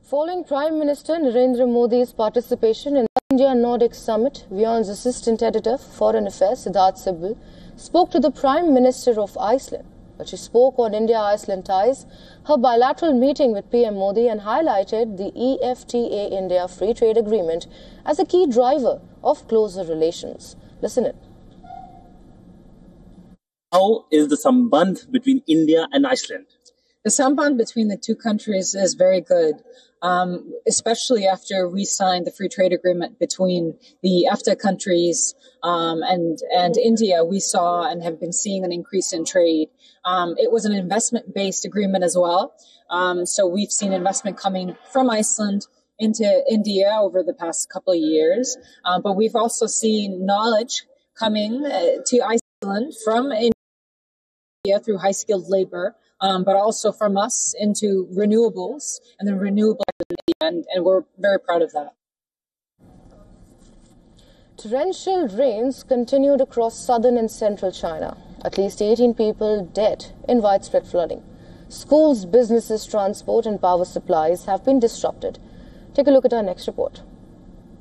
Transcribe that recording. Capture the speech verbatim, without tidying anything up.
Following Prime Minister Narendra Modi's participation in the India-Nordic Summit, WION's Assistant Editor for Foreign Affairs, Siddharth Sibal, spoke to the Prime Minister of Iceland. But she spoke on India-Iceland ties, her bilateral meeting with P M Modi, and highlighted the E F T A India Free Trade Agreement as a key driver of closer relations. Listen in. How is the sambandh between India and Iceland? The sambandh between the two countries is very good, um, especially after we signed the free trade agreement between the EFTA countries um, and, and India. We saw and have been seeing an increase in trade. Um, it was an investment-based agreement as well. Um, so we've seen investment coming from Iceland into India over the past couple of years. Um, but we've also seen knowledge coming uh, to Iceland from India through high-skilled labor. Um, but also from us into renewables and the renewable and, and we're very proud of that. Torrential rains continued across southern and central China. At least eighteen people dead in widespread flooding. Schools, businesses, transport and power supplies have been disrupted. Take a look at our next report.